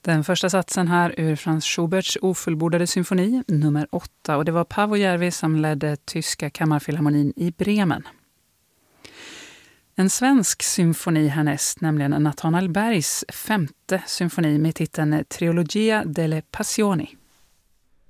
Den första satsen här ur Franz Schuberts ofullbordade symfoni nummer 8 och det var Paavo Järvi som ledde tyska kammarfilharmonin i Bremen. En svensk symfoni härnäst, nämligen Nathanael Bergs 5:e symfoni med titeln Trilogia delle Passioni.